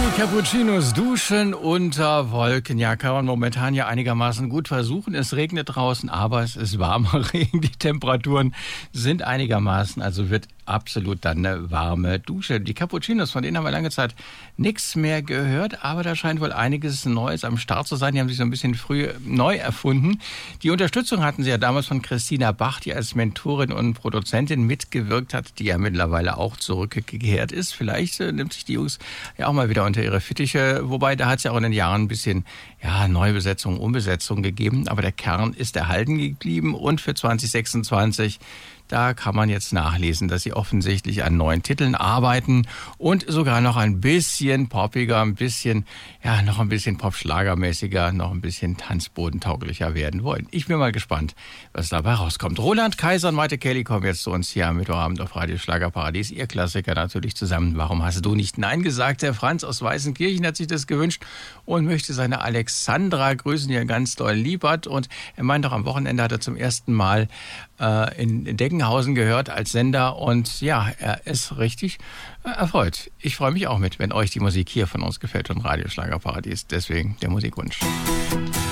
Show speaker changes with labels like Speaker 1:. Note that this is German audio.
Speaker 1: Cappuccinos, Duschen unter Wolken. Ja, kann man momentan ja einigermaßen gut versuchen. Es regnet draußen, aber es ist warmer Regen. Die Temperaturen sind einigermaßen, also wird absolut dann eine warme Dusche. Die Cappuccinos, von denen haben wir lange Zeit nichts mehr gehört, aber da scheint wohl einiges Neues am Start zu sein. Die haben sich so ein bisschen früh neu erfunden. Die Unterstützung hatten sie ja damals von Christina Bach, die als Mentorin und Produzentin mitgewirkt hat, die ja mittlerweile auch zurückgekehrt ist. Vielleicht nimmt sich die Jungs ja auch mal wieder unter ihre Fittiche, wobei da hat es ja auch in den Jahren ein bisschen Neubesetzung, Umbesetzung gegeben, aber der Kern ist erhalten geblieben und für 2026 da kann man jetzt nachlesen, dass sie offensichtlich an neuen Titeln arbeiten und sogar noch ein bisschen poppiger, noch ein bisschen popschlagermäßiger, noch ein bisschen tanzbodentauglicher werden wollen. Ich bin mal gespannt, was dabei rauskommt. Roland Kaiser und Maite Kelly kommen jetzt zu uns hier am Mittwochabend auf Radio Schlagerparadies. Ihr Klassiker natürlich zusammen. Warum hast du nicht Nein gesagt? Der Franz aus Weißenkirchen hat sich das gewünscht und möchte seine Alexandra grüßen, die er ganz doll lieb hat. Und er meint auch, am Wochenende hat er zum ersten Mal in Deckenhausen gehört als Sender und ja, er ist richtig erfreut. Ich freue mich auch mit, wenn euch die Musik hier von uns gefällt und Radio Schlagerparadies. Deswegen der Musikwunsch.